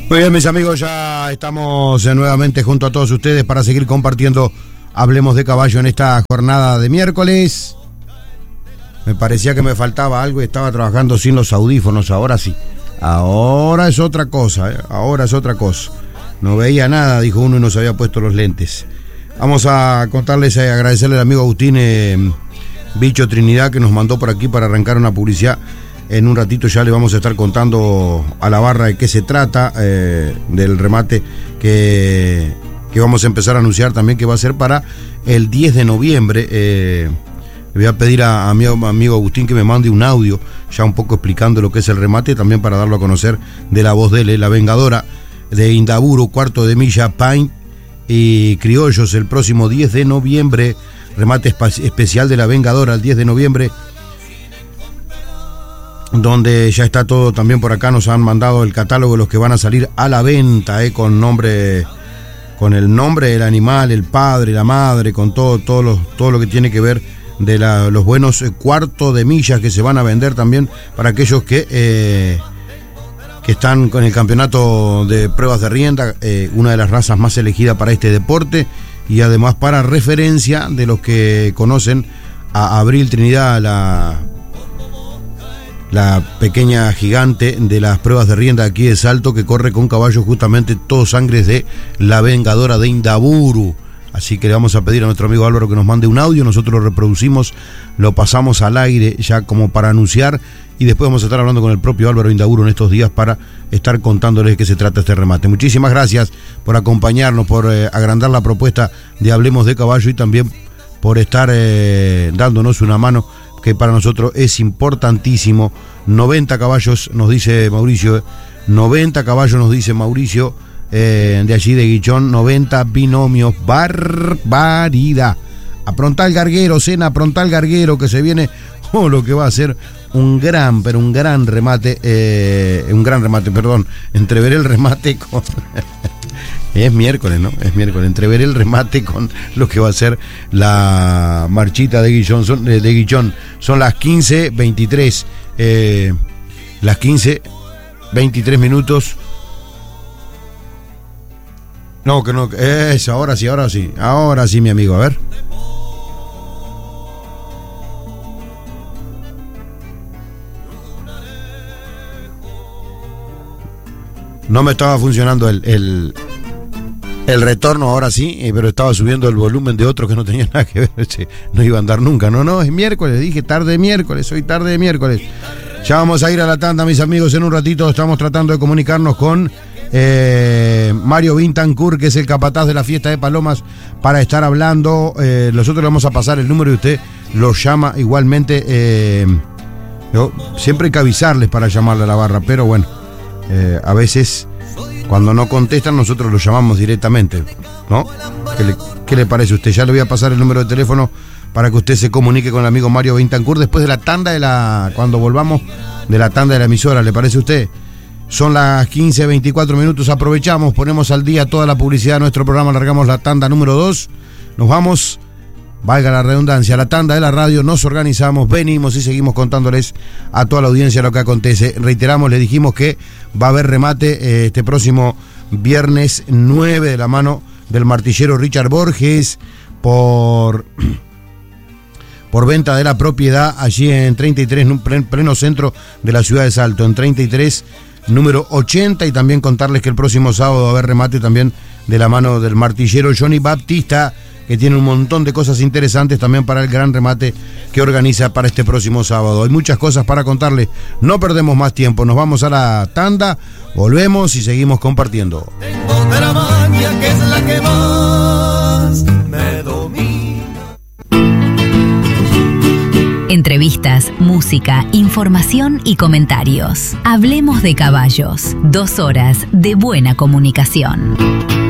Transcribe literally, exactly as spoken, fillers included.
Muy bien, mis amigos, ya estamos nuevamente junto a todos ustedes para seguir compartiendo Hablemos de Caballo en esta jornada de miércoles. Me parecía que me faltaba algo y estaba trabajando sin los audífonos. Ahora sí, ahora es otra cosa, ¿eh? Ahora es otra cosa. No veía nada, dijo uno, y no se había puesto los lentes. Vamos a contarles y eh, agradecerle al amigo Agustín eh, Bicho Trinidad, que nos mandó por aquí para arrancar una publicidad. En un ratito ya le vamos a estar contando a la barra de qué se trata, eh, del remate que, que vamos a empezar a anunciar también, que va a ser para el diez de noviembre. Eh, le voy a pedir a, a mi amigo Agustín que me mande un audio ya un poco explicando lo que es el remate, también para darlo a conocer de la voz de él, La Vengadora de Indaburu, cuarto de milla, Paint y Criollos, el próximo diez de noviembre. Remate especial de La Vengadora el diez de noviembre, donde ya está todo también por acá. Nos han mandado el catálogo de los que van a salir a la venta, eh, con nombre, con el nombre del animal, el padre, la madre, con todo, todo, lo, todo lo que tiene que ver de la, los buenos cuartos de millas que se van a vender también para aquellos que, eh, que están con el campeonato de pruebas de rienda, eh, una de las razas más elegidas para este deporte, y además para referencia de los que conocen a Abril Trinidad, la... la pequeña gigante de las pruebas de rienda aquí de Salto, que corre con caballos justamente todos sangres de La Vengadora de Indaburu. Así que le vamos a pedir a nuestro amigo Álvaro que nos mande un audio, nosotros lo reproducimos, lo pasamos al aire ya como para anunciar, y después vamos a estar hablando con el propio Álvaro Indaburu en estos días para estar contándoles de qué se trata este remate. Muchísimas gracias por acompañarnos, por eh, agrandar la propuesta de Hablemos de Caballo, y también por estar eh, dándonos una mano, que para nosotros es importantísimo. noventa caballos nos dice Mauricio, eh. noventa caballos nos dice Mauricio, eh, de allí de Guichón, noventa binomios, barbaridad. Apronta el garguero, Cena, apronta el garguero, que se viene, oh, lo que va a ser un gran, pero un gran remate, eh, un gran remate, perdón, entreveré el remate con... Es miércoles, ¿no? Es miércoles. Entreveré el remate con lo que va a ser la marchita de Guichón. Son, de Guichón. Son las quince veintitrés. Eh, las quince veintitrés minutos. No, que no. Es, ahora sí, ahora sí. Ahora sí, mi amigo. A ver. No me estaba funcionando el... el El retorno, ahora sí, pero estaba subiendo el volumen de otro que no tenía nada que ver, no iba a andar nunca. No, no, es miércoles, dije tarde de miércoles, hoy tarde de miércoles. Ya vamos a ir a la tanda, mis amigos, en un ratito estamos tratando de comunicarnos con eh, Mario Vintancourt, que es el capataz de la fiesta de Palomas, para estar hablando. Eh, nosotros le vamos a pasar el número y usted lo llama igualmente. Eh, yo, siempre hay que avisarles para llamarle a la barra, pero bueno, eh, a veces... cuando no contestan, nosotros lo llamamos directamente, ¿no? ¿Qué le, qué le parece a usted? Ya le voy a pasar el número de teléfono para que usted se comunique con el amigo Mario Vintancourt después de la tanda de la... cuando volvamos de la tanda de la emisora, ¿le parece a usted? Son las quince veinticuatro minutos, aprovechamos, ponemos al día toda la publicidad de nuestro programa, largamos la tanda número dos, nos vamos... valga la redundancia, la tanda de la radio, nos organizamos, venimos y seguimos contándoles a toda la audiencia lo que acontece. Reiteramos, le dijimos que va a haber remate eh, este próximo viernes nueve, de la mano del martillero Richard Borges, por, por venta de la propiedad allí en treinta y tres, en un pleno centro de la ciudad de Salto, en treinta y tres, número ochenta, y también contarles que el próximo sábado va a haber remate también de la mano del martillero Johnny Baptista, que tiene un montón de cosas interesantes también para el gran remate que organiza para este próximo sábado. Hay muchas cosas para contarles, no perdemos más tiempo, nos vamos a la tanda, volvemos y seguimos compartiendo. Tengo Teramantia, que es la que más me domina. Entrevistas, música, información y comentarios. Hablemos de Caballos, dos horas de buena comunicación.